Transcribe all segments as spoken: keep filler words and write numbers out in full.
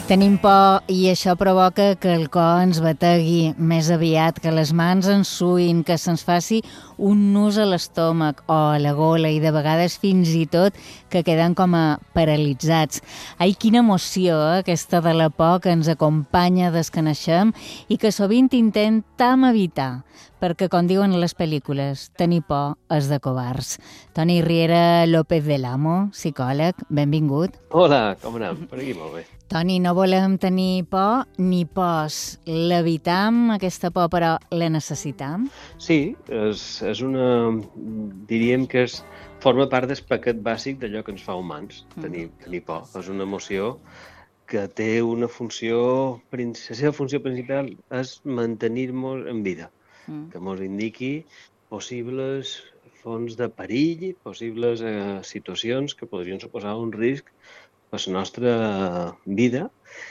Tenim por i això provoca que el cor ens bategui més aviat, que les mans ens suïn, que se'ns faci un nus a l'estómac o a la gola i de vegades fins i tot que queden com a paralitzats. Ai, quina emoció, eh, aquesta de la por que ens acompanya des que naixem i que sovint intentem evitar, perquè, com diuen les pel·lícules, tenir por és de covards. Toni Riera López del Amo, psicòleg, benvingut. Hola, com anem? Per aquí molt bé. Toni, no volem tenir por ni pors. L'evitam, aquesta por, però la necessitam? Sí, és, és una... diríem que és, forma part del paquet bàsic d'allò que ens fa humans, tenir, tenir por. És una emoció que té una funció... La seva funció principal és mantenir-nos en vida, mm. que ens indiqui possibles fonts de perill, possibles eh, situacions que podrien suposar un risc per la nostra vida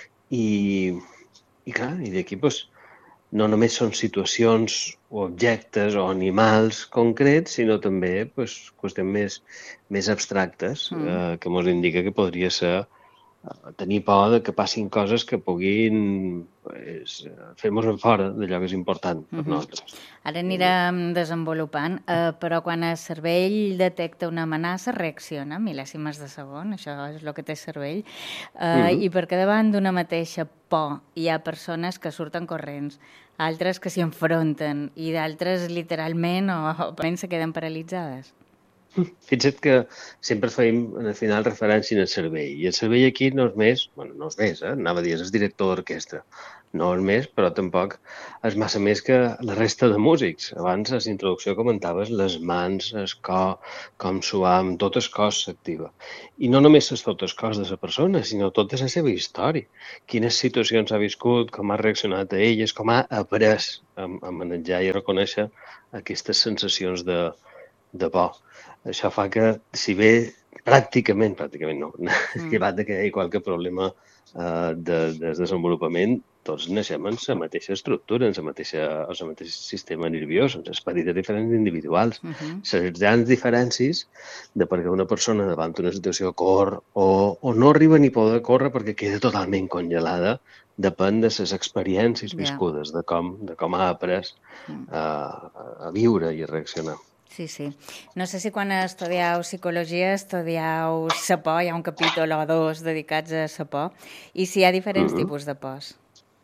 i, i clar, i d'aquí pues, no només són situacions o objectes o animals concrets, sinó també pues, qüestions més, més abstractes mm. eh, que ens indica que podria ser eh, tenir por de que passin coses que puguin pues, fer-nos en fora d'allò que és important per mm-hmm. nosaltres. Ara anirem desenvolupant, eh, però quan el cervell detecta una amenaça reacciona mil·lèsimes de segon, això és el que té el cervell, eh, mm-hmm. i perquè davant d'una mateixa por hi ha persones que surten corrents, altres que s'hi enfronten i d'altres literalment o, o se queden paralitzades. Fixa't que sempre feim al final referència al cervell, i el cervell aquí no és més, bueno, no és més, eh? anava a dir, és el director d'orquestra, no és més, però tampoc és massa més que la resta de músics. Abans, a la introducció, comentaves les mans, el cor, com suam, tot el cos s'activa. I no només és tot el cos de la persona, sinó tota la seva història. Quines situacions ha viscut, com ha reaccionat a elles, com ha après a, a manejar i a reconèixer aquestes sensacions de, de por. Això fa que, si bé pràcticament, pràcticament no, mm. llevat que hi ha qualque problema uh, de, de desenvolupament, tots naixem en la mateixa estructura, en la mateixa, en el mateix sistema nerviós, en les petites diferències individuals. Mm-hmm. Les grans diferències de perquè una persona davant d'una situació cor o, o no arriba ni poder córrer perquè queda totalment congelada, depèn de les experiències yeah. viscudes, de com, de com ha après mm. uh, a viure i a reaccionar. Sí, sí. No sé si quan estudieu psicologia estudieu la por, hi ha un capítol o dos dedicats a la por, i si hi ha diferents mm-hmm. tipus de pors.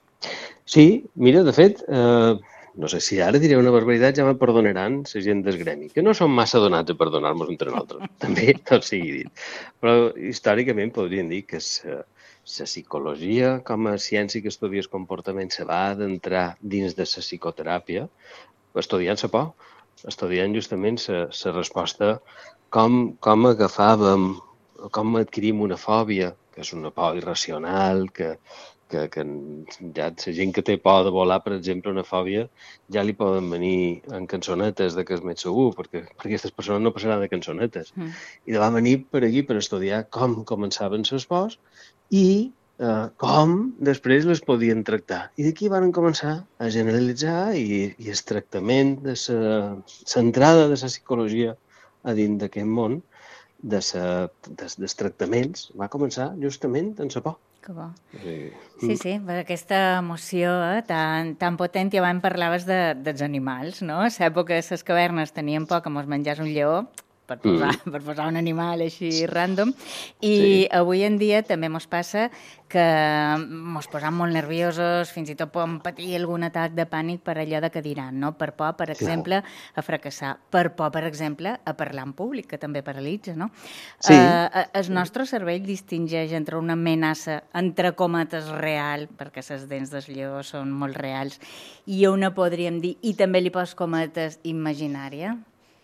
Sí, mira, de fet, eh, no sé si ara diré una barbaritat, ja me perdonaran la gent del gremi, que no són massa donats a perdonar-nos entre nosaltres, també tot sigui dit. Però històricament podríem dir que la psicologia com a ciència que estudia el comportament se va adentrar dins de la psicoteràpia estudiant la por, estudiant justament la resposta com, com agafàvem, com adquirim una fòbia, que és una por irracional, que, que, que ja la gent que té por de volar, per exemple, una fòbia, ja li poden venir en cançonetes de que és més segur, perquè, perquè aquestes persones no passaran de cançonetes. Mm. I de va venir per aquí per estudiar com començaven les pors i Uh, com després les podien tractar. I d'aquí van començar a generalitzar i, i el tractament de l'entrada de la psicologia a dins d'aquest món de sa, des, dels tractaments va començar justament en la por. Que bo. Sí, sí, sí, aquesta emoció eh, tan, tan potent, i abans parlaves de, dels animals, no? A l'època de les cavernes tenien por que mos menjés un lleó, per posar, mm. per posar un animal així random, i sí. avui en dia també mos passa que mos posam molt nerviosos, fins i tot podem patir algun atac de pànic per allò de que diran, no? Per por, per exemple, Clar. a fracassar, per por, per exemple, a parlar en públic, que també paralitza, no? Sí. Uh, el nostre cervell distingeix entre una amenaça, entre cometes, real, perquè les dents del lleó són molt reals, i una, podríem dir, i també li pos cometes, imaginària?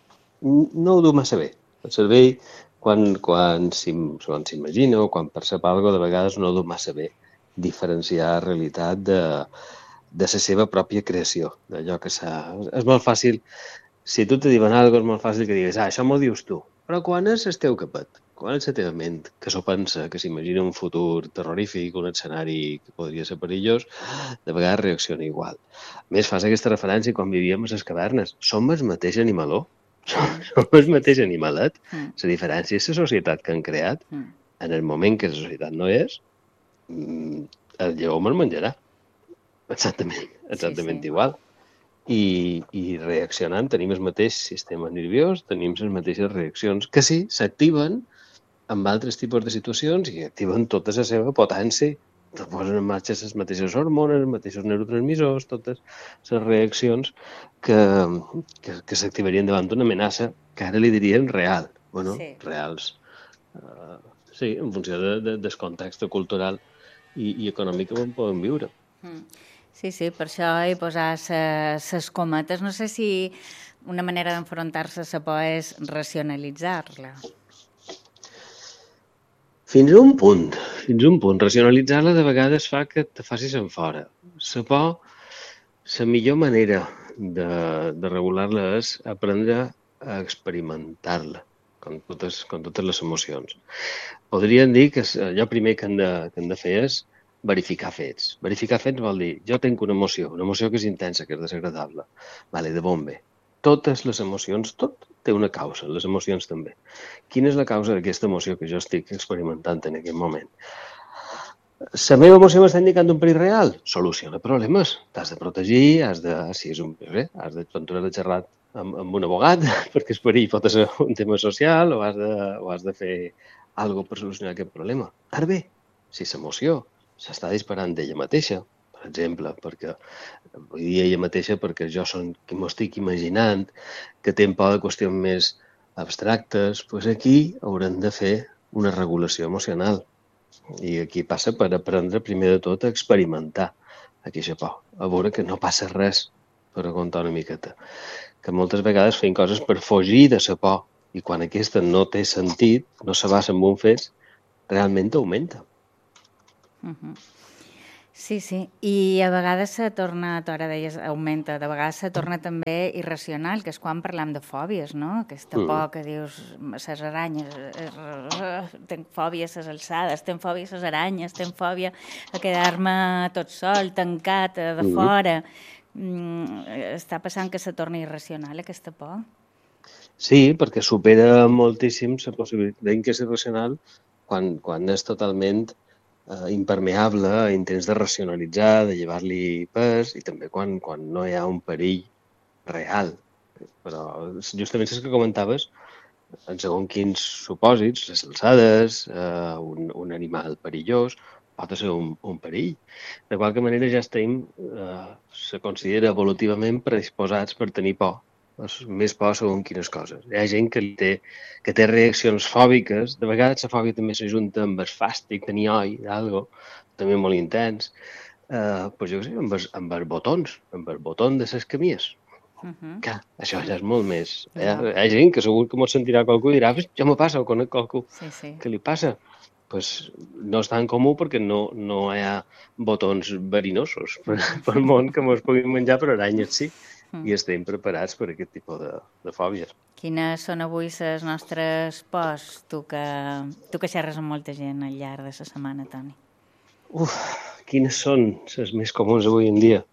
No ho du massa bé. El cervell, quan, quan s'imagina o quan percep alguna cosa, de vegades no du massa bé diferenciar la realitat de, de la seva pròpia creació, d'allò que s'ha... És molt fàcil, si tu te diuen alguna cosa, és molt fàcil que digues, ah, això m'ho dius tu. Però quan és el teu capet, quan és la teva ment, que s'ho pensa, que s'imagina un futur terrorífic, un escenari que podria ser perillós, de vegades reacciona igual. A més, fas aquesta referència quan vivíem a les cavernes. Som el mateix animaló. Som el mateix animalet. Mm. La diferència és la societat que han creat. Mm. En el moment que la societat no és, el lleó me'l menjarà. Exactament, exactament sí, sí. igual. I, i reaccionant tenim el mateix sistema nerviós, tenim les mateixes reaccions, que sí, s'activen amb altres tipus de situacions i activen tota la seva potència. Te posen en marxa les mateixes hormones, els mateixos neurotransmissors, totes les reaccions que, que, que s'activarien davant d'una amenaça que ara li dirien real. Bueno, Sí. reals. Uh, sí, en funció de, de, del context cultural i, i econòmic on podem viure. Mm. Sí, sí, per això he posat les cometes. No sé si una manera d'enfrontar-se a la por és racionalitzar-la. Fins a un punt, fins a un punt. Racionalitzar-la de vegades fa que te facis en fora. La por, la millor manera de, de regular-la és aprendre a experimentar-la, com totes, com totes les emocions. Podríem dir que allò primer que hem de, que hem de fer és verificar fets. Verificar fets vol dir, jo tinc una emoció, una emoció que és intensa, que és desagradable. Vale, de bon bé. Totes les emocions, tot té una causa, les emocions també. Quina és la causa d'aquesta emoció que jo estic experimentant en aquest moment? La meva emoció m'està indicant un perill real? Soluciona problemes. T'has de protegir, has de, si és un perill, has de t'enturar de xerrar amb, amb un abogat, perquè el perill pot ser un tema social, o has de, o has de fer alguna cosa per solucionar aquest problema. Ara bé, si l'emoció s'està disparant d'ella mateixa, per exemple, perquè vull dir ella mateixa perquè jo són qui m'ho estic imaginant, que té por de qüestions més abstractes, doncs aquí haurem de fer una regulació emocional. I aquí passa per aprendre primer de tot a experimentar aquesta por, a veure que no passa res, per aguantar una miqueta. Que moltes vegades fem coses per fugir de la por i quan aquesta no té sentit, no se basa en un fet, realment augmenta. Uh -huh. Sí, sí, i a vegades se torna, tu ara deies, augmenta, de vegades se torna també irracional, que és quan parlam de fòbies, no? Aquesta por mm. que dius, les aranyes, tenc fòbia a les alçades, tenc fòbia a les aranyes, tenc fòbia a quedar-me tot sol, tancat, de mm. fora. Mm, està passant que se torna irracional, aquesta por? Sí, perquè supera moltíssim la possibilitat que és irracional quan, quan és totalment eh, impermeable a intents de racionalitzar, de llevar-li pes, i també quan, quan no hi ha un perill real. Però justament és que comentaves, en segons quins supòsits, les alçades, eh, un, un animal perillós, pot ser un, un perill. De qualque manera ja estem, eh, se considera evolutivament predisposats per tenir por, més por segons quines coses. Hi ha gent que té, que té reaccions fòbiques, de vegades la fòbia també s'ajunta amb el fàstic, tenir oi, d'algo, també molt intens, eh, pues jo què sé, amb els, amb els botons, amb el botó de les camies. Uh -huh. Que això ja és molt més. Eh? Hi ha gent que segur que m'ho sentirà qualcú i dirà, ja me passa, o conec qualcú sí, sí. que li passa. Pues no és tan comú perquè no, no hi ha botons verinosos per, pel món que mos puguin menjar, però aranyes sí. I estem preparats per aquest tipus de, de fòbies. Quines són avui les nostres pors, tu que, tu que xerres amb molta gent al llarg de la setmana, Toni? Uf, quines són les més comuns avui en dia?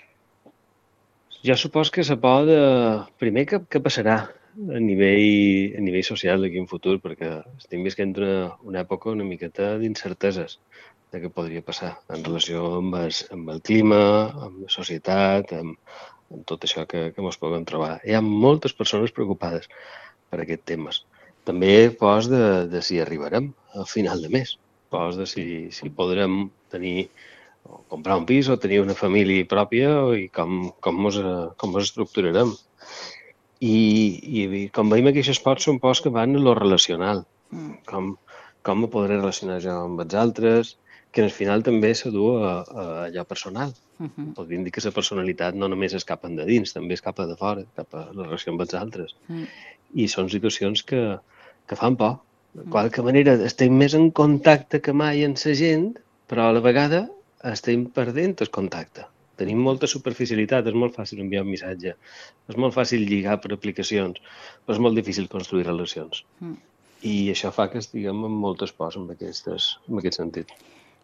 Jo supos que la por de... Primer, que, que passarà a nivell, a nivell social d'aquí en futur, perquè estem visquent una, una època una miqueta d'incerteses de què podria passar en relació amb el, amb el clima, amb la societat, amb, amb tot això que, que ens puguem trobar. Hi ha moltes persones preocupades per aquests temes. També pors de, de si arribarem al final de mes, pors de si, si podrem tenir o comprar un pis o tenir una família pròpia i com, com, mos, com mos estructurarem. I, i com veiem, aquestes pots són pors que van a lo relacional. Mm. Com, com me podré relacionar jo amb els altres, que al final també s'adú a, a allò personal. Uh -huh. Podríem dir que la personalitat no només és cap endins, també és cap a de fora, cap a la relació amb els altres. Mm. I són situacions que, que fan por. De qualque manera estem més en contacte que mai amb la gent, però a la vegada estem perdent el contacte. Tenim molta superficialitat, és molt fàcil enviar un missatge, és molt fàcil lligar per aplicacions, però és molt difícil construir relacions. Mm. I això fa que estiguem amb moltes pors en, aquestes, en aquest sentit.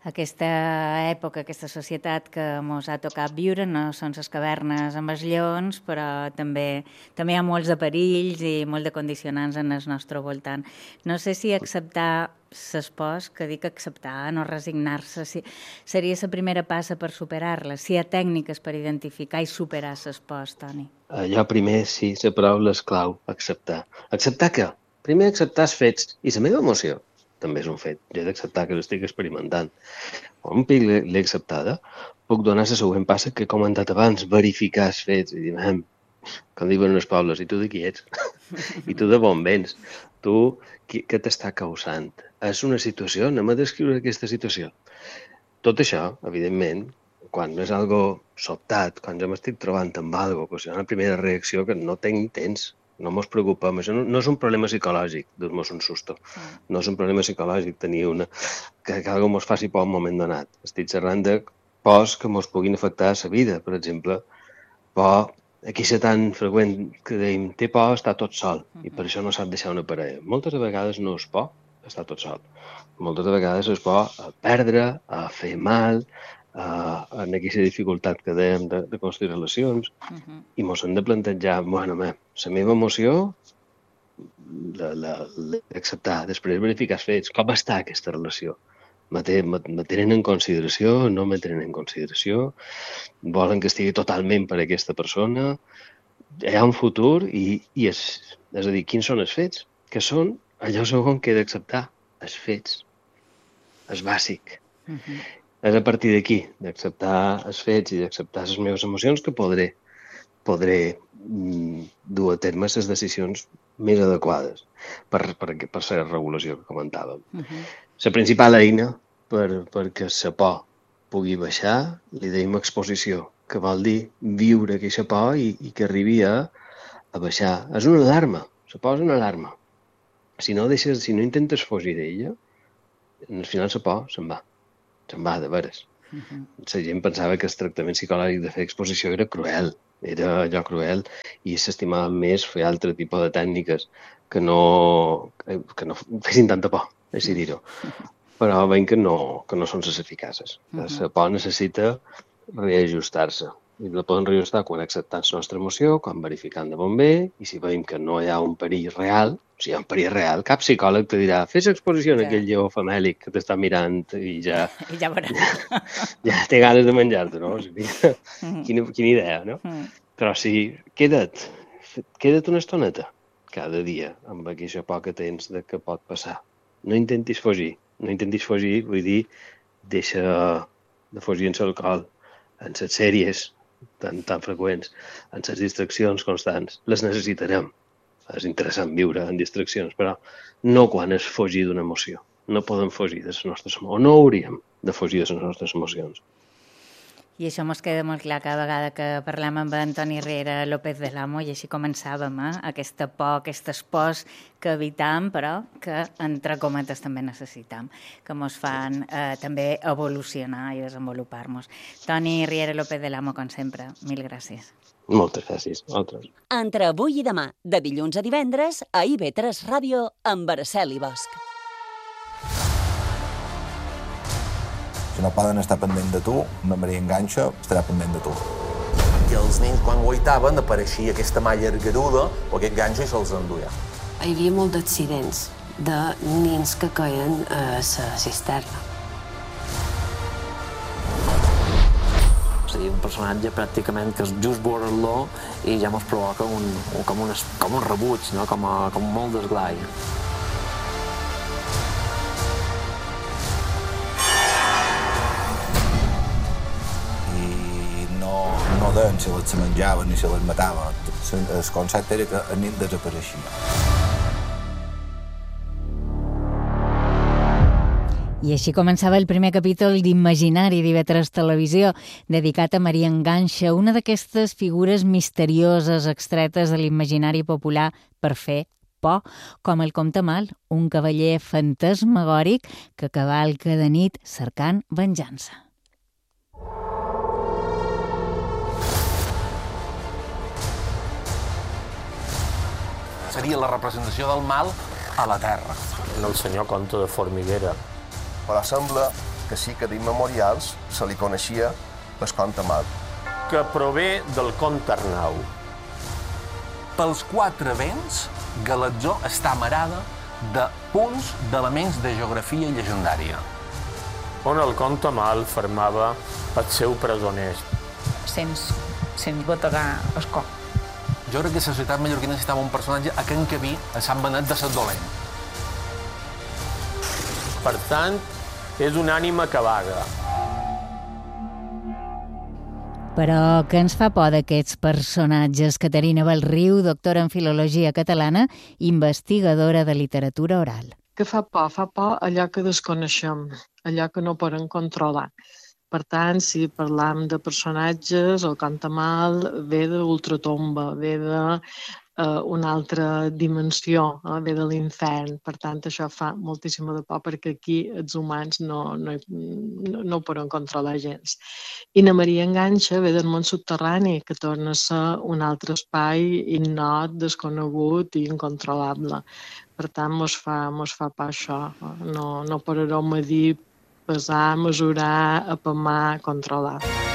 aquesta època, aquesta societat que ens ha tocat viure, no són les cavernes amb els lleons, però també, també hi ha molts de perills i molts de condicionants en el nostre voltant. No sé si acceptar l'espòs, que dic acceptar, no resignar-se, si seria la primera passa per superar-la, si hi ha tècniques per identificar i superar l'espòs, Toni. Allò primer, sí, la paraula és clau, acceptar. Acceptar què? Primer acceptar els fets, i la meva emoció també és un fet. Jo he d'acceptar que l'estic experimentant. Quan un pic l'he acceptada, puc donar la següent passa que he comentat abans, verificar els fets, i dir, com diuen els pobles, i tu de qui ets? I tu de on vens? Tu, qui, què t'està causant? És una situació, anem a descriure aquesta situació. Tot això, evidentment, quan no és algo sobtat, quan jo m'estic trobant amb algo, que és una primera reacció que no tinc temps, no mos preocupem. Això no, no és un problema psicològic, dur-nos un susto. No és un problema psicològic tenir una... que, que algo mos faci por en un moment donat. Estic xerrant de pors que mos puguin afectar a la vida, per exemple. Por, aquí és tan freqüent que deim, té por estar tot sol, i per això no sap deixar una parella. Moltes de vegades no és por estar tot sol. Moltes de vegades és por a perdre, a fer mal, Uh, en aquesta dificultat que dèiem de, de construir relacions, uh -huh. i mos hem de plantejar, bueno, la meva emoció l'he d'acceptar, després verificar els fets, com està aquesta relació? Me tenen en consideració, no me tenen en consideració, volen que estigui totalment per a aquesta persona, hi ha un futur i, i és, és a dir, quins són els fets? Que són allò segon que he d'acceptar, els fets, és bàsic. Uh -huh. És a partir d'aquí, d'acceptar els fets i d'acceptar les meves emocions, que podré, podré mm, dur a terme les decisions més adequades per, per, per la regulació que comentàvem. Uh -huh. La principal eina per, perquè la por pugui baixar, li deim exposició, que vol dir viure aquesta por i, i que arribi a, a baixar. És una alarma, la por és una alarma. Si no, deixes, si no intentes fugir d'ella, al final la por se'n va. se'n va, de veres. Uh -huh. La gent pensava que el tractament psicològic de fer exposició era cruel, era allò cruel, i s'estimava més fer altre tipus de tècniques que no, que no fessin tanta por, així dir-ho. Però veiem que no, que no són les eficaces. Uh -huh. La por necessita reajustar-se. I la poden reajustar quan acceptant la nostra emoció, quan verificant de bon bé, i si veiem que no hi ha un perill real, si hi ha un perill real, cap psicòleg te dirà fes exposició en aquell lleó famèlic que t'està mirant i ja... I ja veuràs. Ja, ja té ganes de menjar-te, no? O sigui, quina, quina idea, no? Però si queda't, queda't una estoneta cada dia amb aquesta por que tens de que pot passar. No intentis fugir. No intentis fugir, vull dir, deixa de fugir en l'alcohol, en les sèries tan, tan freqüents, en les distraccions constants. Les necessitarem. És interessant viure en distraccions, però no quan és fugir d'una emoció. No podem fugir de les nostres emocions, o no hauríem de fugir de les nostres emocions. I això ens queda molt clar cada vegada que parlem amb en Toni Riera López del Amo, i així començàvem, eh? Aquesta por, aquestes pors que evitam, però que, entre cometes, també necessitam, que ens fan eh, també evolucionar i desenvolupar-nos. Toni Riera López del Amo, com sempre, mil gràcies. Moltes gràcies. Altres. Entre avui i demà, de dilluns a divendres, a I V tres Ràdio, amb Araceli Bosch. Si no poden estar pendent de tu, una Maria Enganxa estarà pendent de tu. I els nens, quan guaitaven, apareixia aquesta malla argaruda o aquest ganxo i se'ls enduia. Hi havia molt d'accidents de nens que caien a la cisterna. És a dir, un personatge pràcticament que just veure-lo i ja mos provoca un, un, com, un, com un rebuig, no? com, a, com molt d'esglai. No deien si les se menjaven ni si les mataven. El concepte era que el nen desapareixia. I així començava el primer capítol d'Imaginari d'I V tres Televisió, dedicat a Maria Enganxa, una d'aquestes figures misterioses extretes de l'imaginari popular per fer por, com el Comte Mal, un cavaller fantasmagòric que cavalca de nit cercant venjança. Seria la representació del mal a la Terra. El senyor Comte de Formiguera. Però sembla que sí que d'immemorials se li coneixia el conte mal. Que prové del conte Arnau. Pels quatre vents, Galatzó està amarada de punts d'elements de geografia llegendària. On el conte mal fermava el seu presoner. Sents, sents bategar el cor. Jo crec que la societat mallorquina necessitava un personatge a can Cabí a Sant Benet de Sant Dolent. Per tant, és una ànima que vaga. Però què ens fa por d'aquests personatges? Caterina Bellriu, doctora en Filologia Catalana, investigadora de literatura oral. Que fa por? Fa por allò que desconeixem, allò que no podem controlar. Per tant, si parlam de personatges, el conte mal ve d'ultratomba, ve d'una altra dimensió, eh? ve de l'infern. Per tant, això fa moltíssima de por perquè aquí els humans no, no, no, no ho poden controlar gens. I na Maria Enganxa ve del món subterrani, que torna a ser un altre espai ignot, desconegut i incontrolable. Per tant, mos fa, mos fa por això. No, no podrem medir pesar, mesurar, apamar, controlar.